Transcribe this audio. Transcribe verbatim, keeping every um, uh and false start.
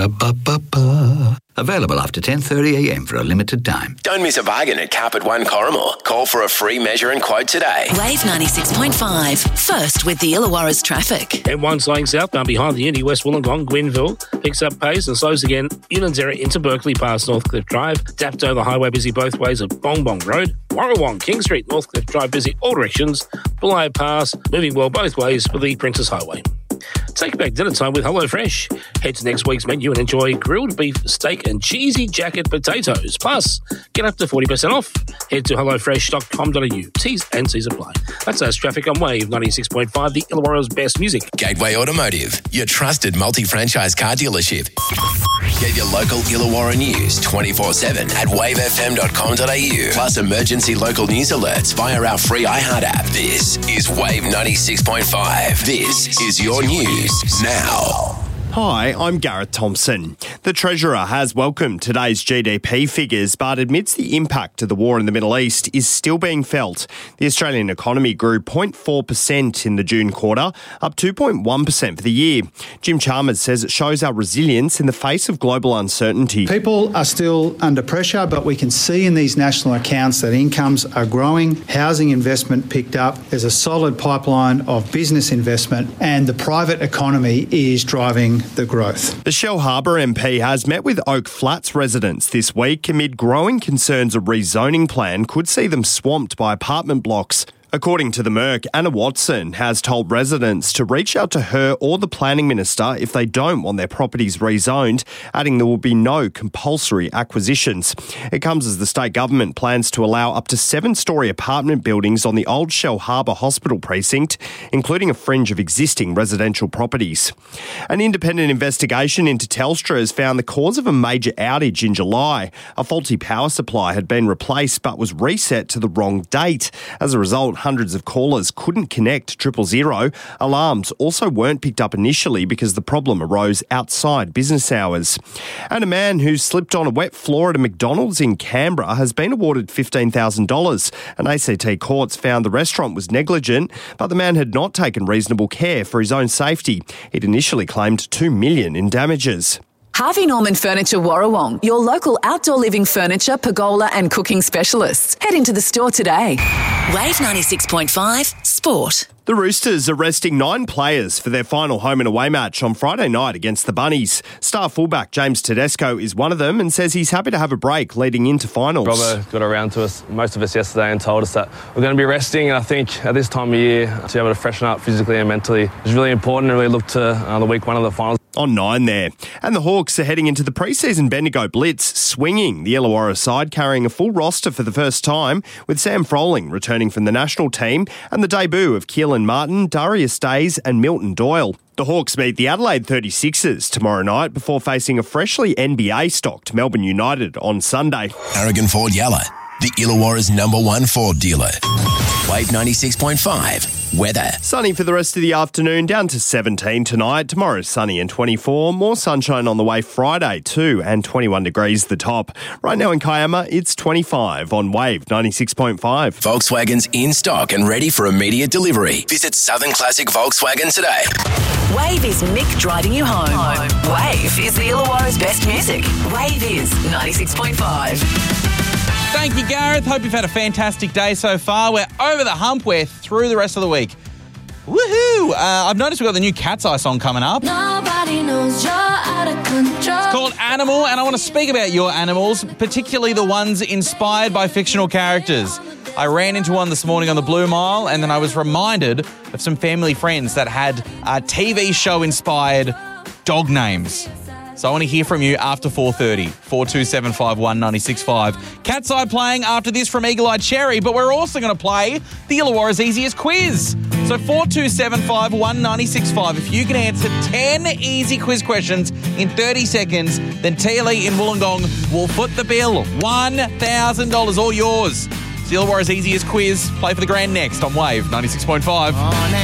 Ba-da-ba-ba-ba. Available after ten thirty a m for a limited time. Don't miss a bargain at Carpet One Corrimor. Call for a free measure and quote today. Wave ninety-six point five. First with the Illawarra's traffic. M one slowing southbound behind the Indy, West Wollongong, Gwynville. Picks up pace and slows again. Elandsera into Berkeley past Northcliffe Drive. Dapto, the highway busy both ways of Bong Bong Road. Warrawong, King Street, Northcliffe Drive busy all directions. Bulli Pass moving well both ways for the Princess Highway. Take back dinner time with HelloFresh. Head to next week's menu and enjoy grilled beef steak and cheesy jacket potatoes. Plus, get up to forty percent off. Head to hello fresh dot com dot a u. T's and C's apply. That's us traffic on Wave ninety-six point five, the Illawarra's best music. Gateway Automotive, your trusted multi-franchise car dealership. Get your local Illawarra news twenty-four seven at wave f m dot com dot a u. Plus emergency local news alerts via our free iHeart app. This is Wave ninety-six point five. This is your news now. Hi, I'm Gareth Thompson. The Treasurer has welcomed today's G D P figures but admits the impact of the war in the Middle East is still being felt. The Australian economy grew zero point four percent in the June quarter, up two point one percent for the year. Jim Chalmers says it shows our resilience in the face of global uncertainty. People are still under pressure, but we can see in these national accounts that incomes are growing, housing investment picked up, there's a solid pipeline of business investment, and the private economy is driving the growth. The Shellharbour M P has met with Oak Flats residents this week amid growing concerns a rezoning plan could see them swamped by apartment blocks. According to the Merc, Anna Watson has told residents to reach out to her or the Planning Minister if they don't want their properties rezoned, adding there will be no compulsory acquisitions. It comes as the state government plans to allow up to seven-storey apartment buildings on the old Shellharbour Hospital precinct, including a fringe of existing residential properties. An independent investigation into Telstra has found the cause of a major outage in July. A faulty power supply had been replaced but was reset to the wrong date. As a result, hundreds of callers couldn't connect to triple zero. Alarms also weren't picked up initially because the problem arose outside business hours. And a man who slipped on a wet floor at a McDonald's in Canberra has been awarded fifteen thousand dollars. An A C T courts found the restaurant was negligent, but the man had not taken reasonable care for his own safety. He'd initially claimed two million dollars in damages. Harvey Norman Furniture Warrawong, your local outdoor living furniture, pergola and cooking specialists. Head into the store today. Wave ninety-six point five Sport. The Roosters are resting nine players for their final home and away match on Friday night against the Bunnies. Star fullback James Tedesco is one of them and says he's happy to have a break leading into finals. Robbo got around to us, most of us yesterday, and told us that we're going to be resting. And I think at this time of year, to be able to freshen up physically and mentally is really important, and really look to uh, the week one of the finals. On nine there. And the Hawks are heading into the pre-season Bendigo Blitz, swinging the Illawarra side, carrying a full roster for the first time, with Sam Froling returning from the national team and the debut of Keelan Martin, Darius Days and Milton Doyle. The Hawks meet the Adelaide thirty-sixers tomorrow night before facing a freshly N B A-stocked Melbourne United on Sunday. Aragon Ford Yalla, the Illawarra's number one Ford dealer. Wave ninety-six point five. Weather. Sunny for the rest of the afternoon, down to seventeen tonight. Tomorrow sunny and twenty-four. More sunshine on the way Friday too, and twenty-one degrees the top. Right now in Kiama, it's twenty-five on Wave ninety-six point five. Volkswagen's in stock and ready for immediate delivery. Visit Southern Classic Volkswagen today. Wave is Mick driving you home. home. Wave is the Illawarra's best music. Wave is ninety-six point five. Thank you, Gareth. Hope you've had a fantastic day so far. We're over the hump. We're through the rest of the week. Woohoo! Uh, I've noticed we've got the new Cat's Eye song coming up. Nobody knows you're out of control. It's called Animal, and I want to speak about your animals, particularly the ones inspired by fictional characters. I ran into one this morning on the Blue Mile, and then I was reminded of some family friends that had uh, T V show-inspired dog names. So I want to hear from you after four thirty. four two seven five one nine six five. Cat's Eye playing after this from Eagle Eye Cherry, but we're also going to play the Illawarra's Easiest Quiz. So four two seven five one nine six five. If you can answer ten easy quiz questions in thirty seconds, then T L E in Wollongong will foot the bill. one thousand dollars all yours. It's the Illawarra's Easiest Quiz. Play for the grand next on Wave ninety-six point five.